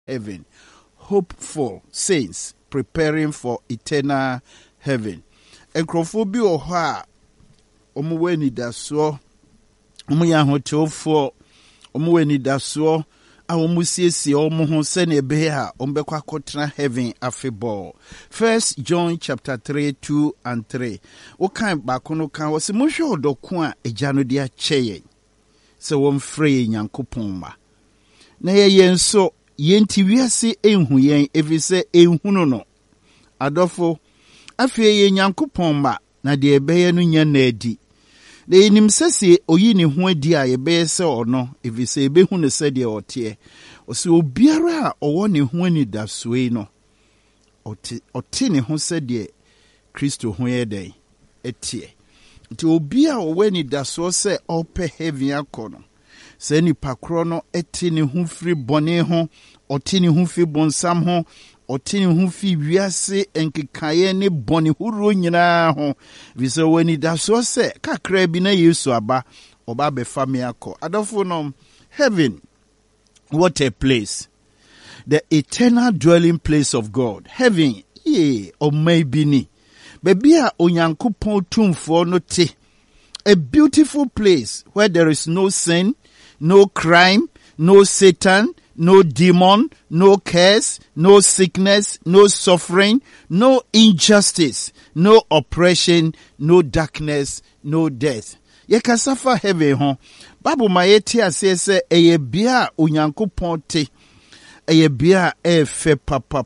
heaven. Hopeful saints preparing for eternal heaven. Enkrofo bi oha omuweni daso omuya hotofo omuweni daso a omusiesie omuho sene beha ombekwa akotena heaven afebo. 1 John chapter 3 2 and 3. Okan bakono kan wose mohwe odoko a ejano dia cheye se womfrɛ Nyankopɔn ma. Na ye nso yenti wiase enhu yen efise enhunu no. Adofo afie ye Nyankopɔn ma na de ebeye no nya na adi. Na enim sese oyi ne ho adi a yebeye se ono efise ebehu ne se de ote. Ose obiara a owo ne ho ani da soe no ote ne ho se de Kristo ho ye den etie. Nti obi a owo ni da so se ope heaven akono. Se ni pakro no ete ne ho firi bone ho, ote ne ho fi bonsam ho, ote ne ho fi wiase enkekaye ne bone huro nyina ho. Vise wani da so se kakra bi na Yesu aba oba be fami akọ. Adofo no heaven, what a place. The eternal dwelling place of God. Heaven, or maybe ni. Baby a Onyankopɔn tumfo no te. A beautiful place where there is no sin, no crime, no Satan, no demon, no curse, no sickness, no suffering, no injustice, no oppression, no darkness, no death. Ye kasafa heaven ho. Bible ma yeti ase se eye bia Onyankopɔn te. Eye bia fe papa.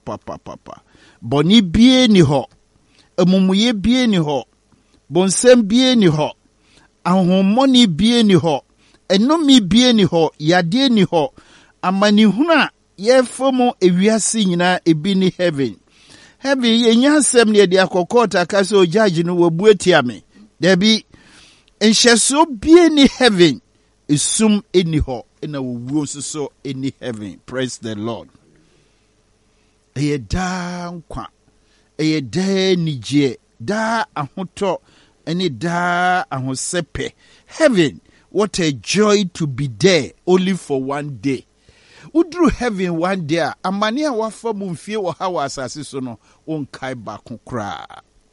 Boni bie ni ho. Amumuye bie ni ho. Bonsem bie ni ho. Ahomoni bie ni ho. Enomi bie ni ho. Yade ni ho. Amani huna ye fomo ewiase nyina ebi ni heaven. Heaven ye nyansem ne de akokota kase o judge no wabuetia me. Debi enhyeso bie ni heaven. Isum eni ho ena wuo so eni heaven. Praise the Lord. Eye da nkwa. Eye da nije. Da ahoto eni da ahosepe. Heaven, what a joy to be there only for one day. Udru heaven one day, amani a wafa mumfie wa hawa asasi so no onkai baako kra.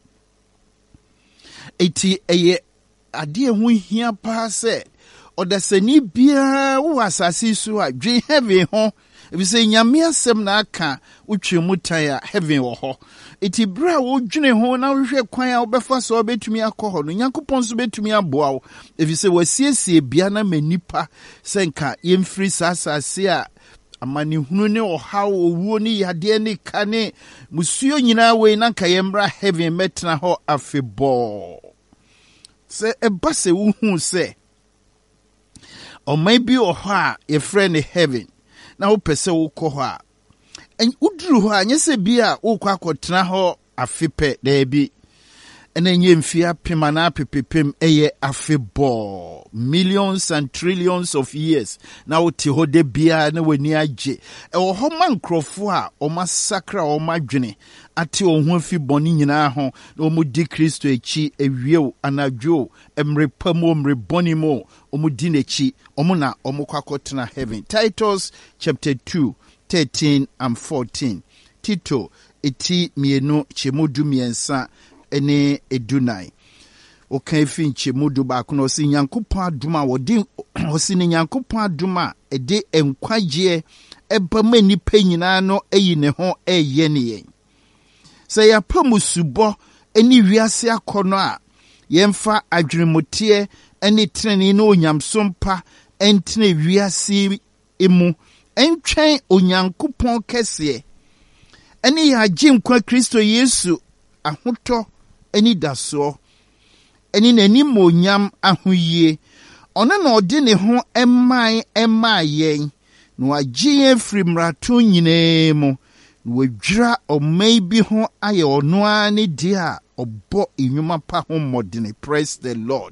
Eti eye ade ho hia pa se odasani bia wo asasi so a dwen heaven ho ebise nyame asem na aka utwe mutaya heaven wo ho. Eti bra wo dwene ho na hwehwe kwan a obefa so obetumi akọ no Nyankopɔn so betumi aboa wo ebise wasiesie bia na manipa senka yemfiri sasase a amani hunu ne ohaw owuo ni yade ne kane musuo nyina we na nka yemra heaven metna ho afebo. Se ebase wo hu se o maybe o ha ye friend heaven na wo pese wo kɔ hɔ a en uduru hɔ a nyese bi a wo kɔ akɔtena hɔ afepɛ da bi ena nye mfia pema na pepepem eye afebɔ millions and trillions of years na wo te hɔ de bia na wani agye ɛwɔ hɔ man krɔfo a o masakra o madwene ate o ho afi bɔne nyinaa ho na o mu di Kristo echi ewiew anadwo emrepamo mrebɔnimo o mu di n'echi o mu na o mu kwakɔtena heaven. Titus chapter 2 13 and 14. Tito eti mienu chemudu miensa ene edunai. Okan fi nchemudu baako na osi Nyankopɔn aduma wodi osi ne Nyankopɔn aduma ede enkwagye eba ma nipa nyinaa no eyi ne ho eye ne yen. Se ya pamusubo eni wiase akono a yemfa adwenemote eni treni no onyamsompa entene wiase emu entwen Onyankopɔn kese eni ya jinkwa Kristo Yesu ahoto eni daso eni nani monyam ahoyie ona na ode ne ho emman yen no agye firi mrato nyinaa mu no wadwira omai bi ho aye ono ani dia obo enwuma pa ho modene. Praise the Lord.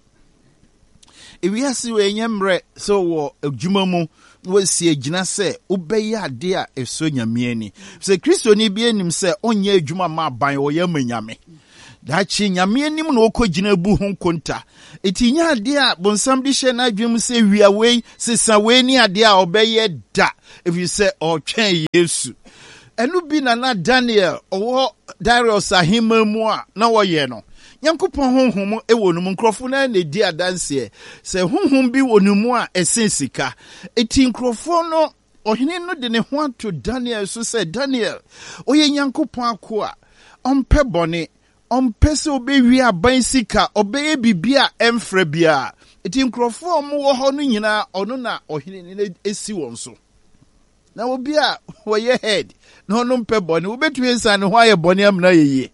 Ewiase we nyemre so wo adwuma mu wasi agina se ubeye ade a eso nyame ani se Kristo ni bi anim se onye adwuma ma ban wo yam nyame dachi nyame anim na okogina bu ho konta etinya ade a bonsam de hye na adwem se wia wei sesa wei ni ade a obeye da if you say otwen Yesu enu bi na Daniel owo Darius ahima mu a na woye no Nyankopɔn honhom ewo no nkrofo na di adanse se honhom bi wo no mu a esen sika eti nkrofo no ohene no de ne ho ato Daniel so se Daniel oye Nyankopɔn akoa ompe bone ompese obewi aban sika obeye bibia emfra bia eti nkrofo mo wo ho no nyina ono na ohene ne esi won so na obi a woye head na ono mpe bone obetu ensa ne ho aye bone amna yeye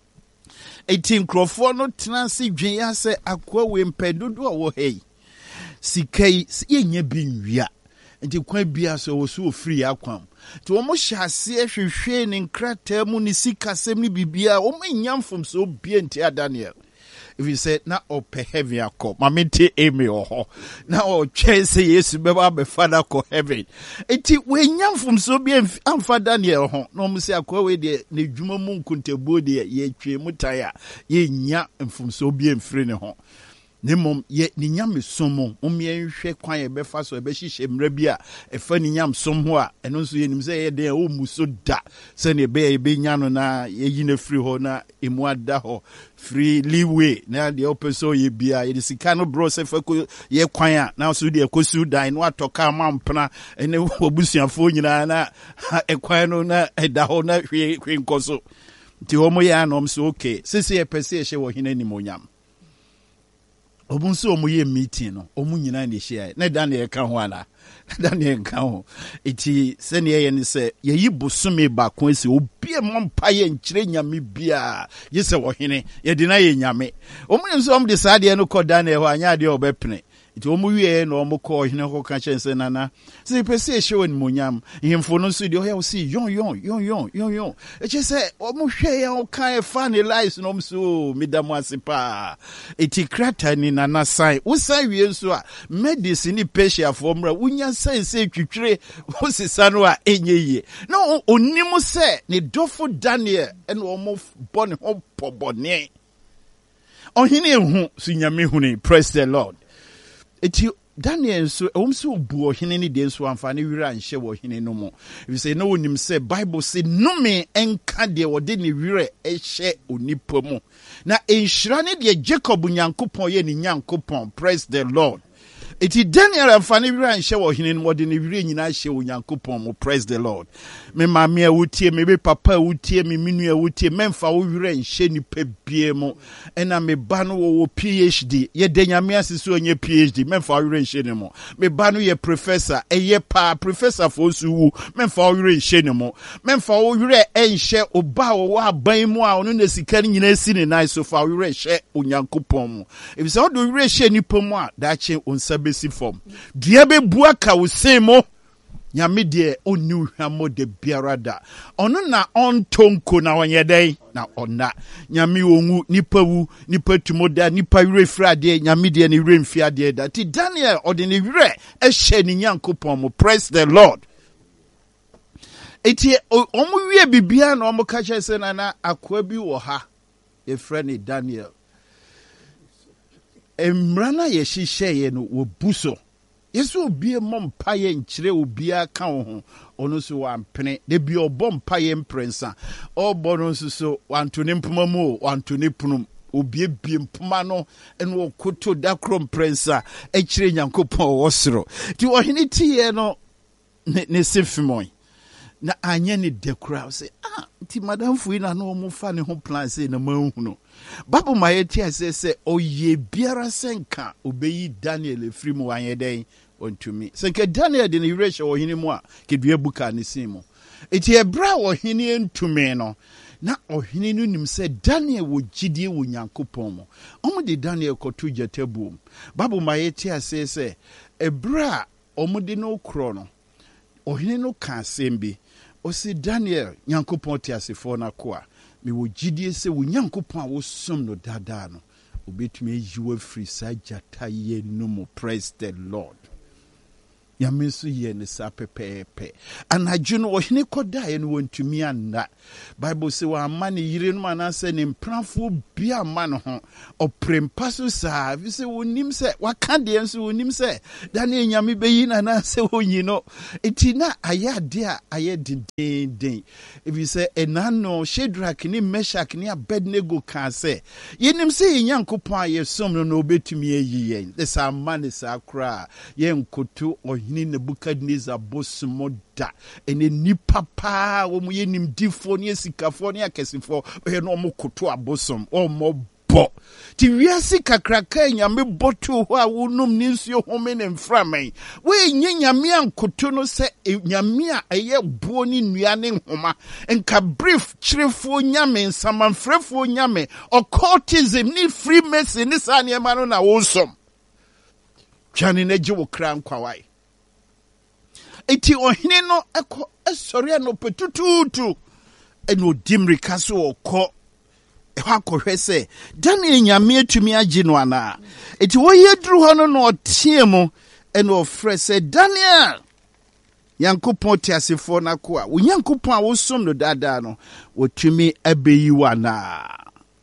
eti nkrofo no tenase dwen ya se akwa we mpe dodo a wo hei sikai yenye bi nwia enti kwa bia so wo so ofiri akwam ti wo mo hyase hwehwe ne nkrata mu ne sikasem ne bibia wo manyamfom so bia nti Daniel if you say na ope heaven akọ mamete eme oho na o chese Yesu beba be father ko heaven enti we nyamfom so bia amfa Daniel ho no mo se akọ we de ne dwuma mu nkontabuo de ye twe mutaya ye nya mfom so bia mfiri ne ho nemom ye ni nyam somo nhwe kwan ye befa so be hihye mra bi a efa ni nyam som ho a eno nso ye nim se ye de o muso da se ne be nya no na ye yina free ho na emu ada ho free leeway na de opeso ye bia ye sika no bro se fa ko ye kwan a na so de ekosu dan no atoka mampna ene obusuafo nyina na ekwan no na eda ho na hwe nkoso ti homo ya no so okay sisi ye pese ye hye wo hina ni monyam obunso omuye meeting no omunyina ne hye na Daniel ka ho ana Daniel ka ho eti se ne ye ne se ye yibosome ba ko ese obie mompa ye nkyire nyame bia ye se wo hene ye de na ye nyame omunye nso om de saade no ko Daniel ho anya de obepene eti omuwie no omukọ hene ko ka chense nana se pese ehye won monyam himfo no so de o ya o si yon eche se omuhwe ya o kan e fa ne lies no mso midamu asepa eti krata ni nana sai wo sai wie nso a medicine patient for mra wunya sai se twitwire wo sisa no a enye no onimu se ne dofo Daniel ene omo bone ho pobone ohine ehu so nyame huni praise the Lord. Eti Daniel so omso bu ohene ni de so amfane wira nhye wo hene no mo we say no onim say Bible say no me enka de wode ne wira ehye onipa mu na enhyira ne de Jacob Nyankopon ye ni Nyankopon praise the Lord. Eti Daniel amfane wira nhye wo hene no wode ne wira nyina hye Onyankopon mo praise the Lord. Me mama a wutie me be papa a wutie me minu a wutie memfa wo wira nhye ni pebie mo ena me ba no wo PhD ye de nyame asese onye PhD memfa wo wira nhye ni mo me ba no ye professor eye pa professor for suwu memfa wo wira nhye ni mo memfa wo wira enhye oba wo aban mu a ono na sika nyina esi ni nai so fa wo wira nhye Onyankopon mo e bi se wo do wira nhye ni pom a da che onsabe si form dua be bua ka wo semo nyame de oni hwamo de biarada ono na ontonko na wonyedai na ona nyame onwu nipa wu nipa tumoda nipa wire frade nyame de ne wire mfiade da ti Daniel ode ne wire ehye ni Nyankopon mo praise the Lord. Eti omu wie bibia na omu ka chese na akwa bi wo ha e frane Daniel emrana ye hihye no wo buso yesu obi mompa ye nkyire obi aka ho ono so wampene de bi obompa ye mprensa obo no so wantone mpoma mu wantone punum obi bi mpoma no eno okoto dakro mprensa ekyire Nyankopon wosoro ti ohene tie no ne sefimon na anya ne dekura say ti madam fuina no mo fa ne ho plan say na manhunu Bible ma yeti ase oye biara senka obeyi Daniel efiri mu anyeden ontumi senka Daniel de ne wreshe ohene mu a kedua buka ne simo eti ebra ohene entumi no na ohene no nim se Daniel wo gidie wo Nyankopon mo omo de Daniel kotu jatabu Bible ma yeti ase ebra omo de no kro no ohene no ka sembi o si Daniel Nyankopon ti asefo na koa me wo gidie se wo Nyankopon a wo som no dada no obetumi yiwa free sajata ye no mo praise the Lord. nyame so ye ne sa pepepe anadwo no ohene koda ye no wontumi anna Bible say wa amane yire no anase ne mprafo bia ma no ho oprempa so sa vi se wonim se waka de enso wonim se Daniel nyame beyi na na se wonyi no etina ayade a ayede den vi se enano Shadrach ni Meshach ni Abednego kan se yenim se Nyankopon aye som no obetumi ayi yen the sa amane sa kra ye nkoto ohini Nebukadnezar bosumo da ene nipa pa wo mu yenim difo ne sikafo ne akesifo ye no mo koto abosom o mo bo ti wiase kakraka nyame botu ho a wonum ni nsuo home ne mframan we nyame ankoto no se nyame a eye buo ni nnua ne nhoma enka brief chirefo nyame nsamanfrefo nyame occultism ni freemason ni sa ne ma no na wosom twani na gye wo kra nkwawai eti ohene no eko esori no petututu eno dimrika so okọ ehwa se Daniel nyame atumi agi no ana eti wo yedru ho no no otie mu eno ofre se Daniel Yankopon tiasefo na ko a wo Yankopon a wo som no dada no wotumi abeyi wana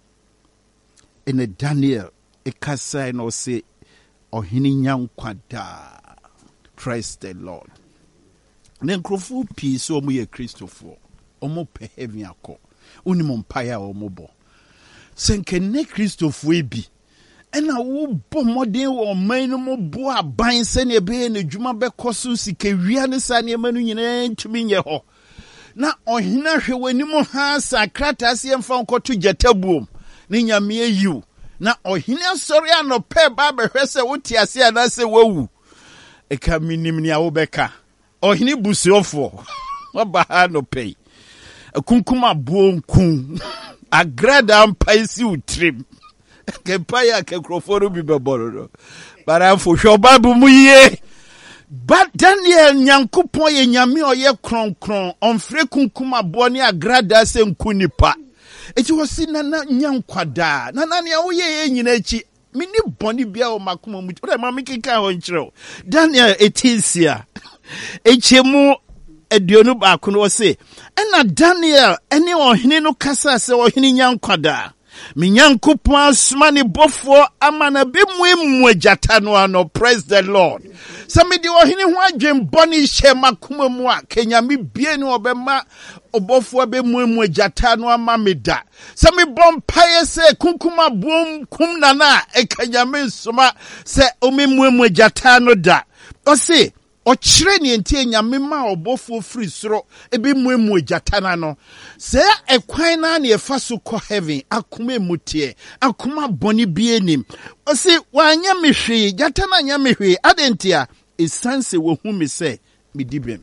ene Daniel ekasa no se ohene nyankwada. Praise the Lord. Then crofo peace omo ye Christopher omo pe heaven akọ unimo mpaya omo bo senke ne Christopher ebi ena wo bo modern wo man no mo bo aban se ne be na dwuma be koso sike wia ne sa ne manu nyina ntumi nye ho na ohina hwe wanimu ha sakrata se mfa nkoto jatabuom ne nyame ayiu na ohina sori anope ba behwe se wote ase ana se wawu eka minim ne awobeka ohini busiofo waba no pay akunkuma bonkun agrada mpaisi utrim ke paya ke kroforo bi beboro bara fo shobabu muye but Daniel Nyankopon ye nyame oye kronkron onfre kunkuma bo ne agrada se nkunipa eti wosi nana nyankwada nana ne wo ye nyina echi mini boni bia o makoma mu o ma mikika ho nkyerɛ Daniel etisia echemu eduonu ba ko no se ena Daniel ene ohene no kasa se ohene nyankwada me Nyankopon asoma ne bofo amana bemmu agyata no ano. Praise the Lord. Samedi ohene ho adwen boni hye makoma mu a kenyame bie ne obema obofo bemmu agyata no ama meda sami bompaye se kunkuma bom kum nana ekanyame soma se omemmu agyata no da o se o kyerɛ ne ntie nyame ma obofo firi soro ebe muemu agyatana no se ekwan na na efa so kɔ heaven akoma mutie akoma boni bienim o se wanya mehwe gyatana nya mehwe adentia esanse wo hu me se medibem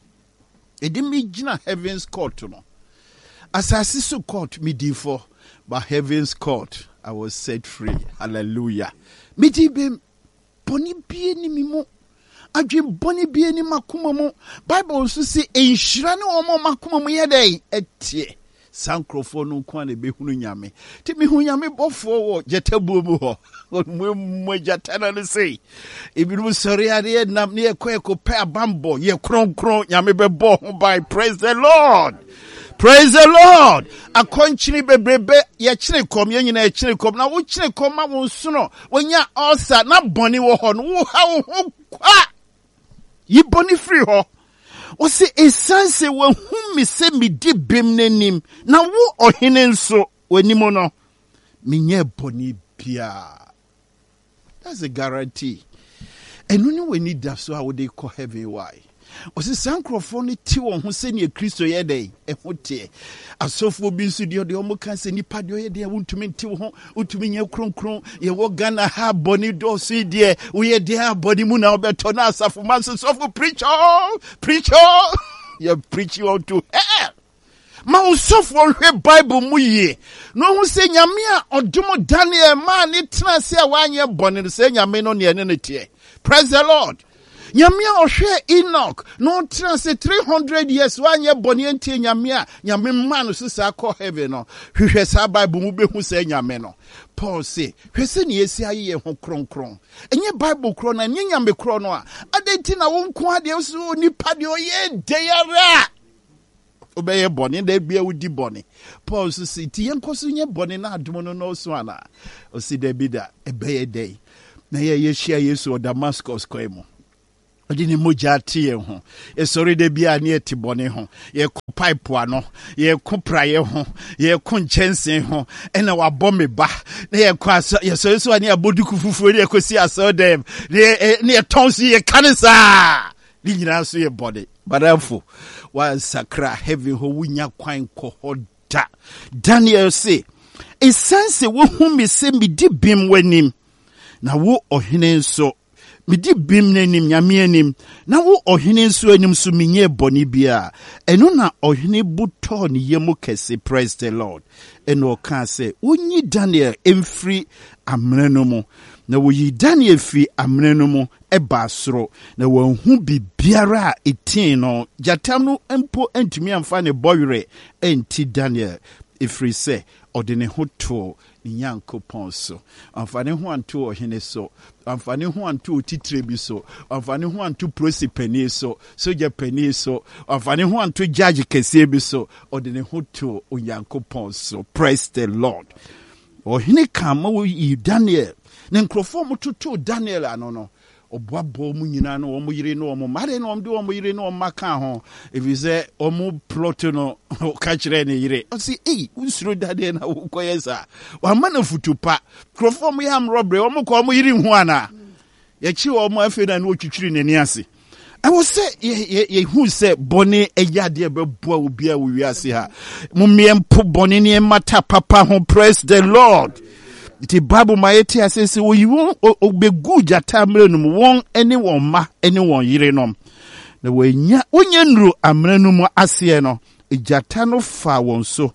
edi me gina heaven's court no asase so court medifo but heaven's court I was set free. Hallelujah. Medibem boni bienim mo adwen boni bie ni makoma mu Bible so say enhyira ne omo makoma mu yedai etie sankrofo no kwa na behunu nyame ti me hu nyame bofo wo jetabuo mu ho mu jatana no sei ebinu sori ade nam ne ekọ pe abambo ye kronkron nyame bebo ho by. Praise the Lord. Praise the Lord. Akonchini bebrebe ye kyere kom ye nyina kyere kom na wo kyere kom ma wo nso wonya ulcer na boni wo ho no wo ha wo ho kwa yi boni free ho o se esanse wo hu mi se mi di bem nanim na wo ohene nso wanimo no menye boni bia. That's a guarantee. Enu ni we need that so how they call heaven why o se sankrofo ni ti won ho se ne Kristo ye dey ehote asofo bi nso de omo kan se nipa de ye dey wontumi nti ho utumi nya kronkron ye wo Ghana ha boni do so de wo ye dey body mu na obeto na asafo man so preacher you preach you to hell ma usofo hwe Bible mu ye no hu se nyame a odomo Daniel ma ni tena se a wanye boni se nyame no ne ne tie. Praise the Lord. Nyamia ohwe Enoch no transe 300 years wanye boni enti nyamia nyame man so sa call heaven no hwehwe sa Bible mu behu sa nyame no Paul say hwese ne yesi aye ho kronkron enye Bible kro na nye nyame kro no a adenti na wonko ade so nipa de oye deyara obeye boni da bia wudi boni Paul so say ti yenkoso nye boni na adom no so ana o si da bi da ebeye dey na ye shia Yesu o Damascus kwemu odini moja tie ho esori de bia na etibone ho ye ko pipe ano ye ko praye ho ye ko nchensen ho ena wabɔ me ba na ye ko aso ye so ani aboduku fufuo ne ekosi aso dem ne tonsi ye kanisa ni nyina so ye body badafo wa sakra heaven ho wunya kwan ko hoda Daniel say esense wo hu me se me di bim wanim na wo ohene nso midi bim nanim nyame anim na wo ohene nso anim so menye boni bia eno na ohene buto ne yemu kese. Praise the Lord. Eno ka se wonyi Daniel emfri amreno mu na woyi Daniel fi amreno mu eba soro na wanhu bibiara etin no jatam no empo antumi amfa ne boyre enti Daniel efri se odene hoto ni Nyankopon so amfane ho anto ohene so amfane ho anto titre bi so amfane ho anto prosipani so soja pani so amfane ho anto judge kese bi so odene hoto Nyankopon so. Praise the Lord. Ohene kama wo yi Daniel ne nkrofo mototo Daniel anono oboabo mu nyina no omo yire no omo mare no omde omo yire no omaka ho evize omo plot no ka kire ne yire o si unsuro dade na wo koyesa wa mana futupa krofo mo yam robre omo ko omo yire hu ana ye chi omo afi na no twitwiri ne ni ase I will say ye who say boni eyade beboa obi a wo wiase ha mo miempo boni ne mata papa ho. Praise the Lord. The Bible maeti asese wo yiwo obegu jata mrenum won anyone ma anyone yirenom na wanya onyenru amrenum ase no jata no fa won so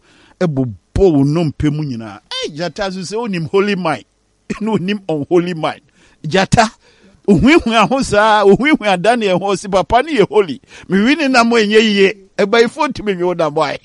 ebobo no mpemu nyina jata so se onim holy mind no onim unholy mind jata ohwehwe ahosa ohwehwe adane ho si papa ne ye holy me wini na mo enye yiye ebaifo timi nwe da boy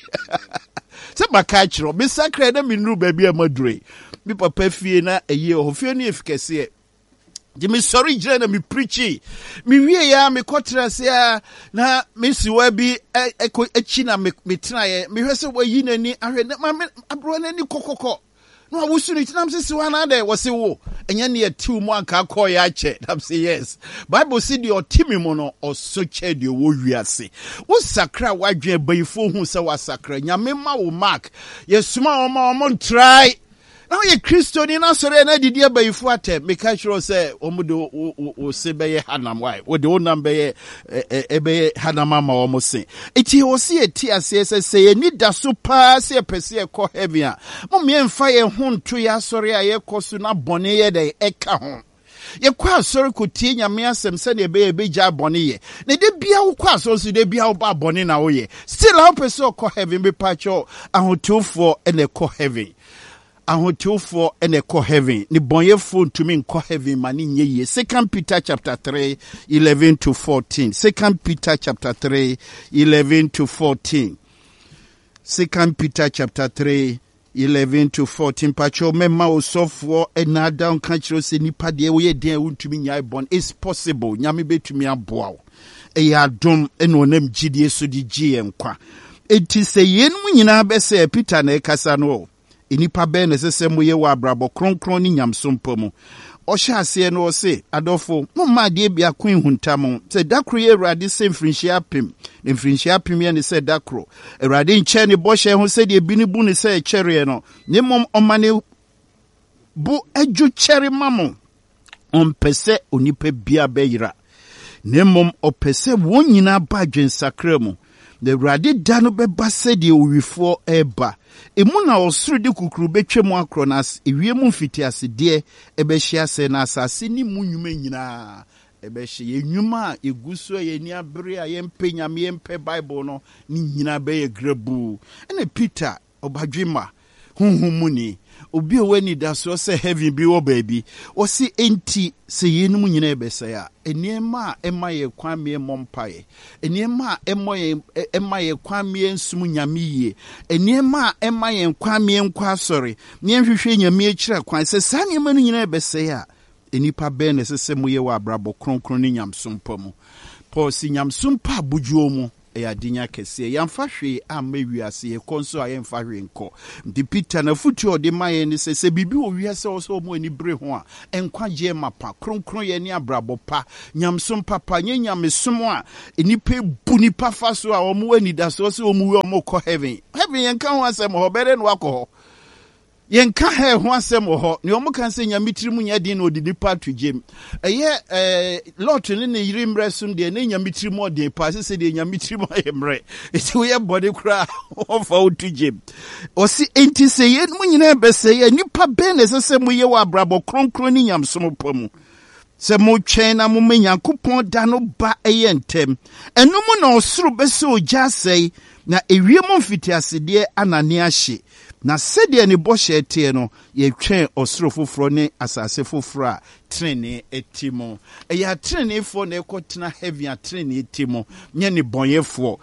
se maka kiro me sakra na minru ba bia madure mi papa fie na eye ofie no efikese di me sorry jira na mi preachi mi wie ya me kotrase ya na me siwa bi echi na me traye me hwese wayi nani ahwe na abro nani kokoko no awusu ni tinam se siwa na de wose wo enya ne atiw mu anka akọ ya che nam say yes Bible say the otimi mu no oso che de wo wiase wo sakra wadwe bayifo hu se wa sakra nyame ma wo mark yesuma omo try. Now ye Christian na sore na didi abayifo atem meka chiro se omudo o se beye hanam why wo de onam beye ebeye hanama ma omo se eti o se eti ase se ni da so pa se pese e ko heaven a mo me mfa ye ho nto ya sore a ye koso na bone ye de eka ho ye kwa sore ko tie nyame asem se ne be ja bone ye ne de bia wo kwa so de bia wo ba bone na wo ye still how pese ko heaven be pacho ahotofo ene ko heaven ahotofo ene ko heaven ni bonyefo ntumi nko heaven mani nye ye. 2 Peter chapter 3 11 to 14. 2 Peter chapter 3 11 to 14. 2 Peter chapter 3 11 to 14. Pacho mema osofo enada nka kiro se nipa de wo ye den untumi nya bon is possible nyame betumi aboa eya dom eno nam gidie so di gie nkwa enti se yenum nyina be se Peter na ekasa no inipa be na sese moye wa abrabo kronkron ni nyamsompo mu ohya ase no se adofo mo ma de bia kwen huntam se dakro ye Awurade se mfrinhia apem ne mfrinhia apem ye ne se dakro Awurade nche ne bohye ho se de bini bu ne se chere no ne mom omane bu adwo chere mamo ompese onipa bia beyira ne mom opese won nyina ba dwensakra mu the Awurade da no beba se de owifo eba emu na osuru de kukuru betwem akronas ewiem mfiti asede ebehia se na asase ni munyume nyina ebehye enwuma eguso ye ni abere a yempe nyame yempe Bible no ni nyina be ye grabu ene Peter obadwema honhomuni obi o wani da so se heaven bi wo baby o si enti se yenum nyina ebese ya eniema ema ye kwame mompaye eniema ema ye kwame nsum nyamiye eniema ema ye kwame nkwa sori ne hwehwe nyame akira kwan se sane ema no nyina ebese ya enipa be ne sese moye wa abrabo kronkron ne nyamsompa mu Paul si nyamsompa abujuo mu ya dinya kese yamfa hwe amawiase ye konso ayemfa hwe nko ndi Peter na futu ode maye ni se bibi owiase oso mo ani bre ho a enkwaje mapa kronkron ye ni abrabo pa nyamsom papa nyenyamesom a enipa bu nipa faso a omo ani da so se omo we omo kɔ heaven yenka ho asem ho bere no akɔ yenka he ho asem ho ne omo kan se nyamitiri mu nya din na odi nipa to gem lot ne yiri mresum de ne nyamitiri mu odi pa se de nyamitiri mu ayemre eti we body kra ofa to gem osi enti se ye mu nyina be se ye nipa be ne se mu ye wa brabo kronkron ni nyamsom pamu se mo twen na mo menyankopon da no ba eyentem enum na osoro be se ogya sei na ewiem mfitiase de anane ahye na sede ne bɔhyɛ tie no yɛtwɛn osoro foforo ne asase foforo a trene etimo ɛyɛ trene fo na ekɔtena heaven a trene etimo nye ne bɔnyɛfo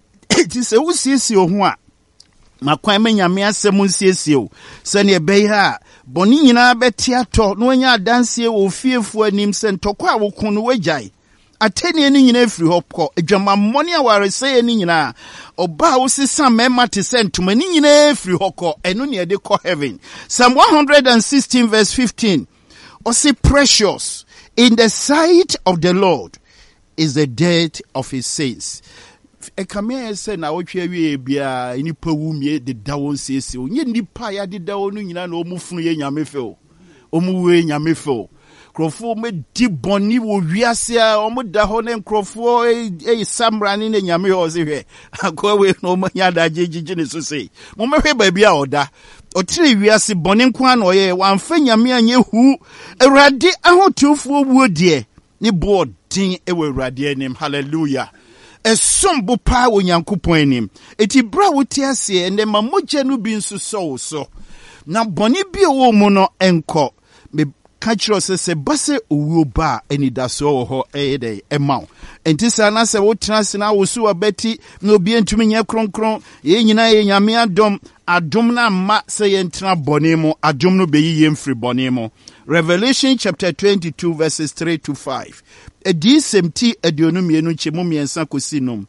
ti sɛ wusiesie ho a makwan menyame asɛm nsiesie o sɛ ne ɛbɛyɛ a bɔne nyinaa bɛte atɔ na wanya adansie wɔ fiefo anim sɛ ntɔkɔ a wokun no wagyae ateni ni nyina efiri hɔ kɔ adwamammɔne a waresɛ ni nyina oba wo sesa mema te sɛ ntoma ni nyina efiri hɔ kɔ ɛno ne ɛde kɔ heaven. Psalm 116 verse 15 ɔse precious in the sight of the Lord is the death of his saints. Ekamea sɛ na wotwe awie bia nipa wumie de dawo nsiesie onye nipa ya de dawo no nyina na omufunu ye nyame fe o omuwe nyame fe o krofo me di boni wo wiase a omo da ho ne krofo samrani ne nyame ho se hwe akwawe no manya da jejije ne so sei mo mehwe ba bia oda otire wiase boni nko an oye wamfa nyame anye hu awurade ahotufo wuo de ne bo din ewe awurade anim hallelujah esombo pa wo nyankopon anim eti bra wo ti ase ne mamogya no bi nso so na boni bi wo mu no enko me kachiro se base owuo ba ani daso wo ho ede emaw enti sana se wo tena se na wo so abati na obi entumi nye kronkron ye nyina ye nyame adom na ma se ye ntena boni mu adom no beyi ye mfiri boni mu. Revelation chapter 22 verses 3 to 5 edi semti aduonu mienu chemu miensa kosi nom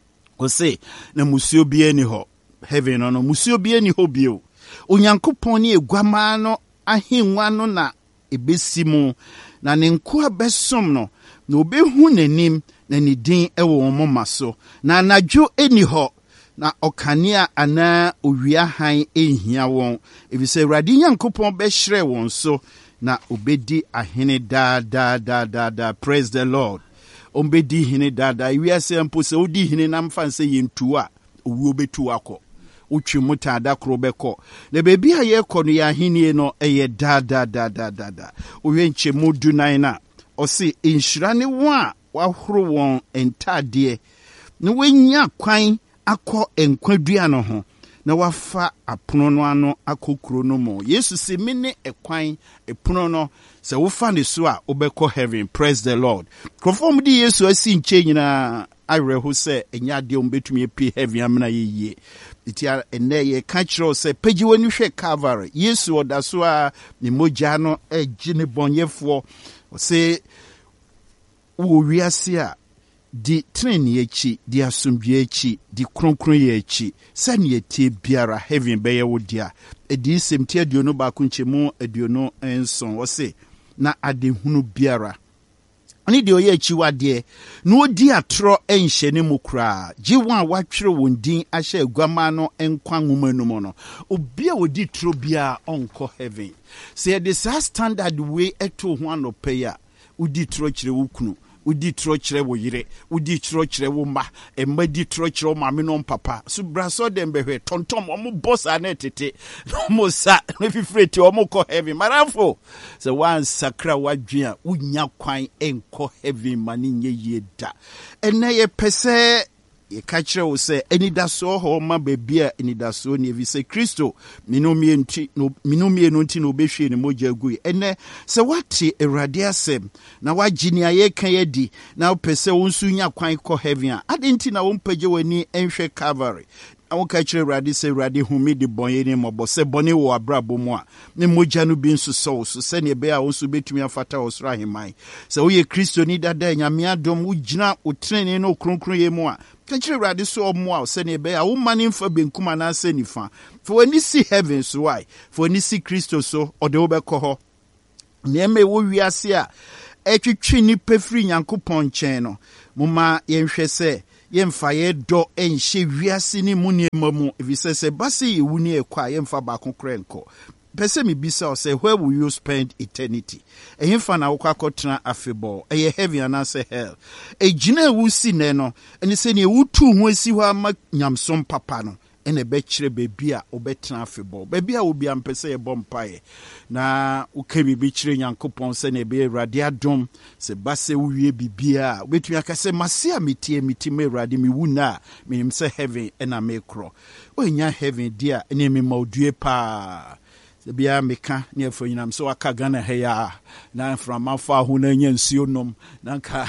kose na musuo bi ani ho heaven no musuo bi ani ho bio onyankopon ne egwama no ahenwa no na ebesimu na ne nkoa besom no na obehu nanim na ne din ewo omoma so na anadwo eni ho na okania ana owia han ehia won ebise Awurade Nyankopon be hire won so na obedi ahene da praise the Lord ombedi hene da wiase mpo se odi hene na mfa se yentu a owuo betu akọ utwi muta da kro beko na bebi a ye kọ no ya henie no eye da owe nche modu nan na osi inhyira ne wo a wahoro won entade na wenya kwan akọ enkwadua no ho na wafa apono no ano akokuro no mo Yesu se mene ekwan epono no se wofa ne so a obekọ heaven praise the Lord konform di Yesu asi nche nyina awereho se enya de ombetumi epi heaven amena yeye itia ene ye ka kiro se pagi wani hwe Calvary Yesu oda so a ne mogya no agine bonyefo se wo wiase a di treni echi di asomdwe echi di kronkron ye echi sane etie biara heaven beye wodia edi semti aduonu ba kunchemu aduonu enson wose na adehunu biara ani de oye echi wade no odi atro enhye ne mukra jiwa watwere wondin ahye agwama no enkwa nwumanum no obi a odi tro bia onko heaven say the standard way eto ho anopeya odi tro kire wukunu udi tro kire wo yire udi tro kire wo ma emma di tro kire wo mame no papa so braso dem behwe tontom omo boss ana tete no sa no fifreti omo ko heaven marafo so one sakra wadwea unya kwan enko heaven mani nye yeda ene ye pese ye kachire wo se enidaso ho ma bebia enidaso ne vi se Kristo minomie nti no behwe ne mogya gu ene se wate Awurade asem na wagini aye kan yedi na opese wo nsu nya kwan kɔ heaven a adenti na wo mpagye wani enhwe Calvary awon kachire Awurade se Awurade humi de bonye ne mobo se bone wo abrabo mu a ne mogya no bi nso so se ne be a wo nso betumi afata wo soro ahemai se wo ye Kristo ni dada nyame adom wo gina wo trene no kronkron ye mu a kachire Awurade so omo a se ne be a wo mane mfa benkuma na se nifa for when you see heaven so why for when you see Kristo so ode wo bekɔ hɔ neme wo wiase a etwitwi ni pefri Nyankopɔn nkyɛn no moma yenhwɛ sɛ yemfa ye do enhye wiase ni mu niema mu efisɛ sɛ base ye wuni ekwa yemfa ba konkrenko pese mi bisa o say where will you spend eternity ehemfa na wokɔ akɔtena afebɔ eye heaven and say hell ejina wu si ne no ene sɛ ne wutu ho asi hɔ ama nyamsom papa no ene be kyerɛ bebi a obetena afebɔ bebi a obi ampese ye bompae na uke bibi kyerɛ Nyankopɔn sɛ ne be Awurade adom sɛ base wuwie bibia obetumi akase mase a metie me Awurade me wuna menim sɛ heaven ena me kro onya heaven dia ene me maudue pa bia meka ne afonyinam so aka Ghana heya na frama fa ho na nya nsuo nom na ka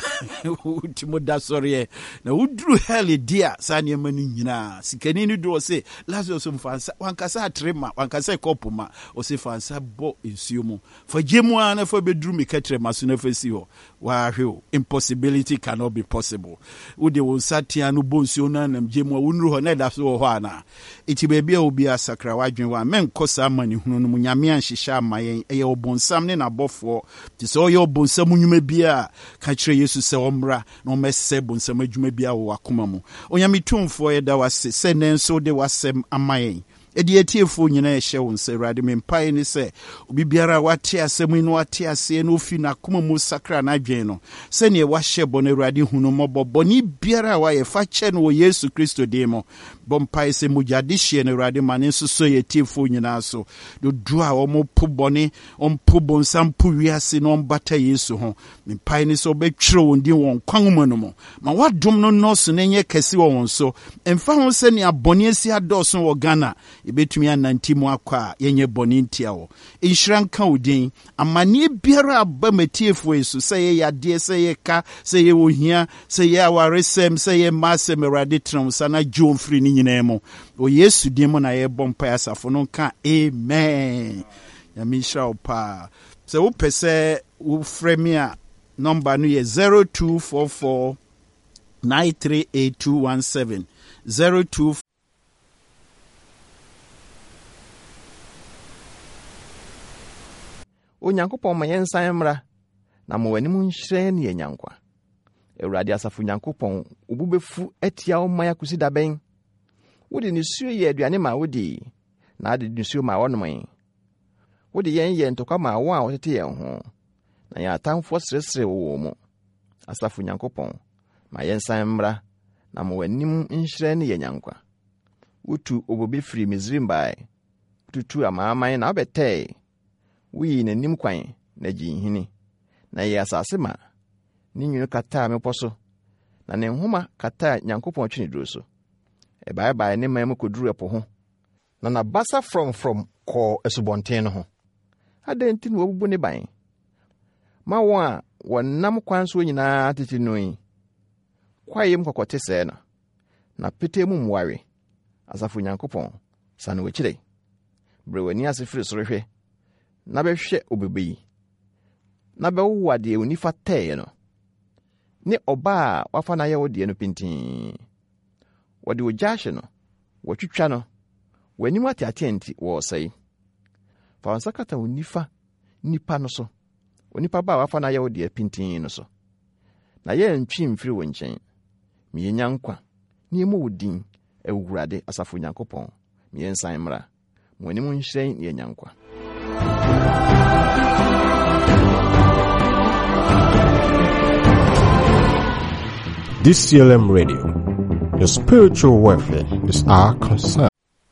utimo da sɔre na udru hell dia sa ne ma no nyina sikani ni do se Lazarus mfansa wankasa atrema wankasa kopoma o se fansa bo nsuo mu fa gemu ana fa bedru mekatre maso na fa si ho wa hwe impossibility cannot be possible ude wo satia no bo nsuo na nam gemu wonru ho na da so ho ana iti bebia obi asakra wadwen wa menkosa amani hunu munyame anhyehyɛ amayen eye obonsam ne nabɔfo ti sɛ ɔyɛ obonsam nnwuma bia ka kyerɛ Yesu sɛ ɔmra na ɔmɛsɛ bonsam adwuma bia wɔ akoma mu onyame tumfo yɛ da wase sɛ nenso de wasɛm amayen edi etiefo nyina ehye wo nse Awurade mempae ni se obi biara wate asɛm no wate ase no fi na koma mu sakra na adwen no se ne wahye bɔ na Awurade hunu mɔbɔ ni biara wa ye fa kyɛ no Yesu Kristo demo bompae se mujade hye na Awurade mane nso so ye tiefo nyina so do du a omo pobɔne ompo bonsam po wiase no mbata Yesu ho mempae ni so betwere wo ndi won kwan mu no mo ma wadom no nɔso na nye kɛse wɔ wɔn so emfa ho se ne abɔne asi adɔso wɔ Ghana ebetumi ananti mu akwa a yenye bɔne ntia wo inhira nka odin amane biara aba matiefo Yesu sɛ ye yade sɛ ye ka sɛ ye ohia sɛ ye awaresem sɛ ye masem Awurade tram sana John free ni nyina mu o Yesu din mu na ye bompa asafo no ka amen ya mishra opa sɛ wo pɛsɛ wo frame a number no ye 0244 938217 02 Onyankopɔn ma yɛnsan mmra na ma w'anim nhyerɛn ne yɛnyankwa. Awurade asafo Nyankopɔn obu befu atia wo ma yakosi da bɛn. Wode ne suo yɛ aduane ma wodi na ade ne suo ma wɔnom. Wode yɛn yɛ ntɔkwa ma wo a wɔtete yɛn ho na yɛn atamfo seresere wo mu. Asafo Nyankopɔn ma yɛnsan mmra na ma w'anim nhyerɛn ne yɛnyankwa. Wotu obobe firi Misrim bae. Tutu amaaman na wobɛtɛe. Wuyi n'anim kwan na jinhini na yɛ asase ma ne nwunu kata mepɔ so na ne nhoma kata Nyankopɔn twene duro so ɛbaebae ne man mu koduru ɛpo ho na nabasa from kɔ asubɔnten no ho adɛn nti na wɔbubu ne ban ma wɔn a wɔnam kwan so nyinaa tete no yi kwayem kɔkɔte sɛɛ no na pete mu mmuawe asafo Nyankopɔn sane wɔkyire bre w'ani ase firi soro hwɛ na bɛhwɛ obebe yi na bɛwo ade unifa tɛɛ no ne ɔba a wafa na yɛ wode no pintin wɔde ogya hye no wɔtwitwa no w'anim ate nti wɔsɛe fa wansa kata unifa nipa no so onipa ba wafa na yɛ wode pintin no so na yɛ ntwi mfiri wo nkyɛn meyenya nkwa ne mu wodin Awurade asafo Nyankopɔn meyensan mmra w'anim nhyerɛn ne nyankwa. DCLM Radio, your spiritual welfare is our concern.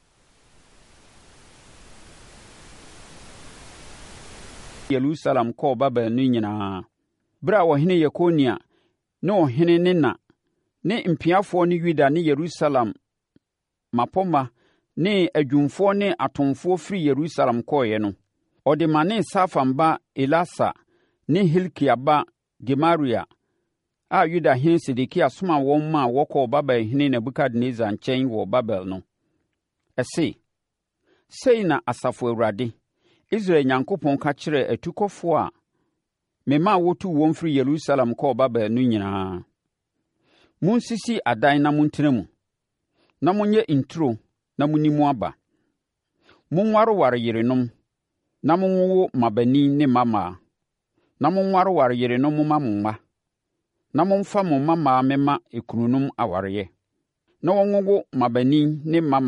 Jerusalem kɔ Babel no nyinaa. Bra wɔhene Yekonia ne ɔhene ne na ne mpiafoɔ ne Yuda ne Yerusalem mapɔma ne adwumfoɔ ne atomfoɔ firi Yerusalem kɔɔeɛ no, ɔde ma ne Safan ba Elasa ne Hilkia ba Gemaria a Yudahene Sedekia somaa wɔn ma wɔkɔɔ Babelhene Nebukadnessar nkyɛn wɔ Babel no. Ɛse, sei na Asafo Awurade, Israel Nyankopɔn ka kyerɛ atukɔfoɔ a mema wɔtu wɔn firi Yerusalem kɔɔ Babel no nyinaa. Monsisi adan na montena mu, na monyɛ nturo na monni mu aba. Monwareware yerenom, na monwowo mmabanin ne mmammaa, na monwareware yerenom mma mo mma, na momfa mo mmammaa mema ekununom awareɛ, na wɔnwowo mmabanin ne mmammaa